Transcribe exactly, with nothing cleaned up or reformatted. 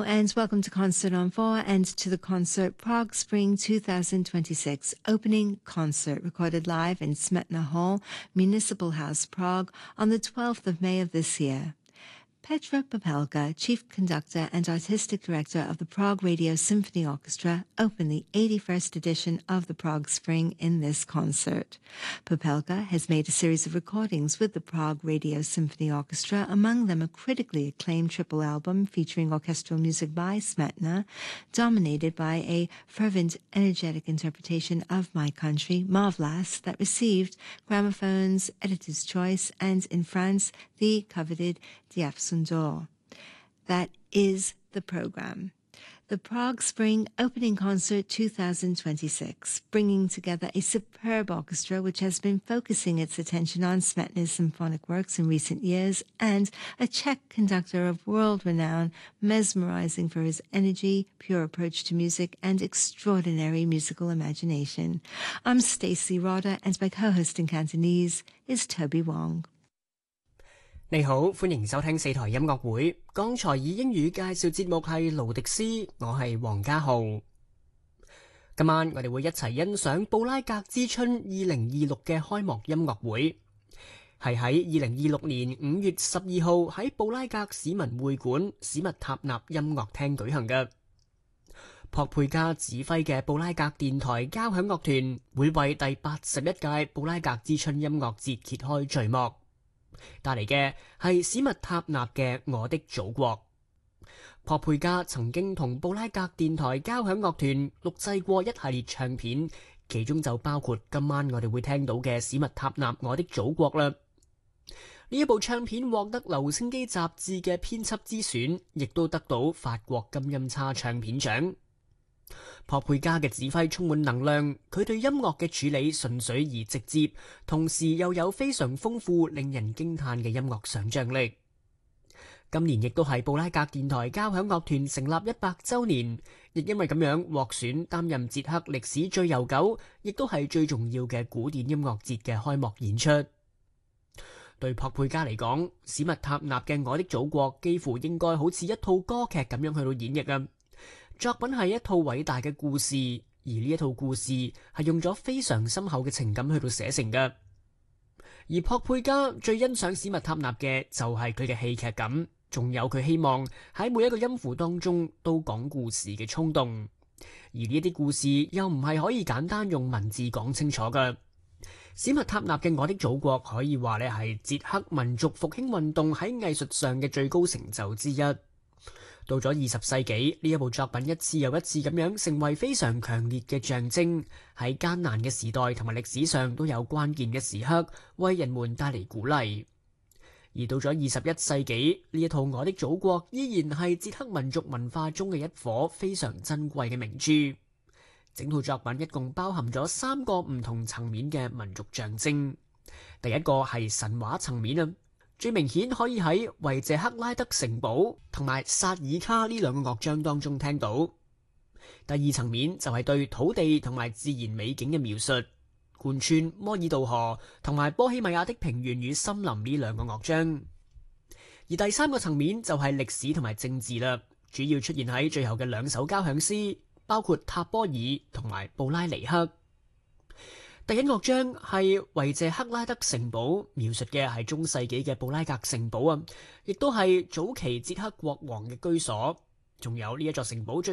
and welcome to Concert on four and to the concert Prague Spring twenty twenty-six opening concert recorded live in Smetana Hall, Municipal House, Prague on the twelfth of May of this year. Petra Popelka, Chief Conductor and Artistic Director of the Prague Radio Symphony Orchestra, opened the eighty-first edition of the Prague Spring in this concert. Popelka has made a series of recordings with the Prague Radio Symphony Orchestra, among them a critically acclaimed triple album featuring orchestral music by Smetana, dominated by a fervent, energetic interpretation of My Country, Ma Vlast, that received Gramophone's Editor's Choice and, in France, the coveted Diapason d'Or. That is the program. The Prague Spring Opening Concert twenty twenty-six, bringing together a superb orchestra which has been focusing its attention on Smetana's symphonic works in recent years, and a Czech conductor of world renown, mesmerizing for his energy, pure approach to music, and extraordinary musical imagination. I'm Stacey Rodder, and my co-host in Cantonese is Toby Wong. 你好，歡迎收聽四台音樂會。剛才以英語介紹節目係勞迪斯，我係黃家豪。今晚我哋會一齊欣賞布拉格之春二零二六嘅開幕音樂會，係喺二零二六年五月十二號喺布拉格市民會館史密塔納音樂廳舉行嘅。珀佩加指揮嘅布拉格電台交響樂團會為第八十一屆布拉格之春音樂節揭開序幕。帶嚟嘅係史密塔納嘅《我的祖國》。珀佩加曾經同布拉格電台交響樂團錄製過一系列唱片，其中就包括今晚我哋會聽到嘅史密塔納《我的祖國》啦。呢一部唱片獲得留聲機雜誌嘅編輯之選，亦都得到法國金音叉唱片獎。珀佩加嘅指揮充滿能量，佢對音樂嘅處理純粹而直接，同時又有非常豐富令人驚嘆嘅音樂想像力。今年亦都係布拉格電台交響樂團成立一百週年，亦因為咁樣獲選擔任捷克歷史最悠久，亦都係最重要嘅古典音樂節嘅開幕演出。對珀佩加嚟講，史密塔納嘅《我的祖國》幾乎應該好似一套歌劇咁樣去到演繹啊！作品係一套偉大嘅故事，而呢一套故事係用咗非常深厚嘅情感去到寫成嘅。而珀佩加最欣賞史密塔納嘅就係佢嘅戲劇感，仲有佢希望喺每一個音符當中都講故事嘅衝動。而呢啲故事又唔係可以簡單用文字講清楚嘅。史密塔納嘅《我的祖國》可以話咧係捷克民族復興運動喺藝術上嘅最高成就之一。到咗二十世紀，呢一部作品一次又一次咁樣成為非常強烈嘅象徵，喺艱難嘅時代同埋歷史上都有關鍵嘅時刻，為人們帶嚟鼓勵。而到咗二十一世紀，呢一套《我的祖國》依然係捷克民族文化中嘅一顆非常珍貴嘅明珠。整套作品一共包含咗三個唔同層面嘅民族象徵。第一個係神話層面啊。最明顯可以喺維謝克拉德城堡同埋薩爾卡呢兩個樂章當中聽到。第二層面就係對土地同埋自然美景嘅描述，貫穿摩爾道河同埋波希米亞的平原與森林呢兩個樂章。而第三個層面就係歷史同埋政治啦，主要出現喺最後嘅兩首交響詩，包括塔波爾同埋布拉尼克。第一樂章係維謝克拉德城堡，描述嘅係中世紀嘅布拉格城堡啊，亦都係早期捷克國王嘅居所。仲有呢一座城堡最